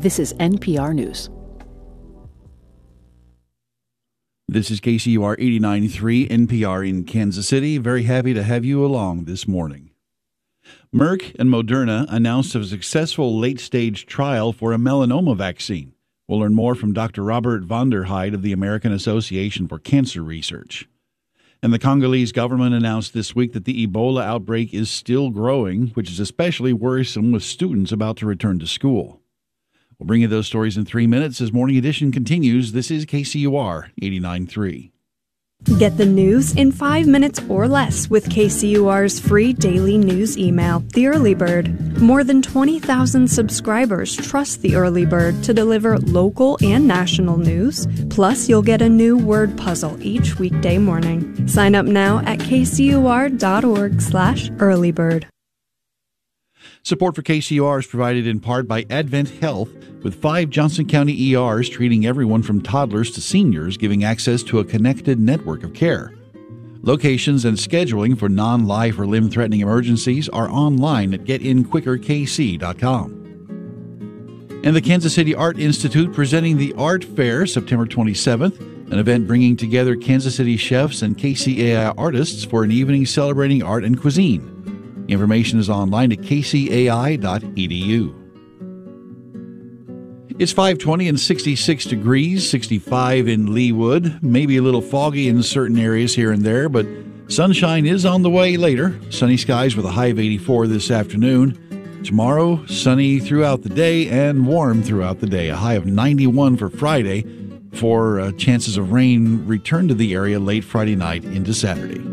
This is NPR News. This is KCUR 89.3 NPR in Kansas City. Very happy to have you along this morning. Merck and Moderna announced a successful late-stage trial for a melanoma vaccine. We'll learn more from Dr. Robert van der Heide of the American Association for Cancer Research. And the Congolese government announced this week that the Ebola outbreak is still growing, which is especially worrisome with students about to return to school. We'll bring you those stories in 3 minutes as Morning Edition continues. This is KCUR 89.3. Get the news in 5 minutes or less with KCUR's free daily news email, The Early Bird. More than 20,000 subscribers trust The Early Bird to deliver local and national news. Plus, you'll get a new word puzzle each weekday morning. Sign up now at kcur.org/earlybird. Support for KCUR is provided in part by Advent Health, with 5 Johnson County ERs treating everyone from toddlers to seniors, giving access to a connected network of care. Locations and scheduling for non-life or limb-threatening emergencies are online at getinquickerkc.com. And the Kansas City Art Institute presenting the Art Fair September 27th, an event bringing together Kansas City chefs and KCAI artists for an evening celebrating art and cuisine. Information is online at kcai.edu. It's 5:20 and 66 degrees, 65 in Leawood. Maybe a little foggy in certain areas here and there, but sunshine is on the way later. Sunny skies with a high of 84 this afternoon. Tomorrow, sunny throughout the day and warm throughout the day. A high of 91 for Friday, for chances of rain return to the area late Friday night into Saturday.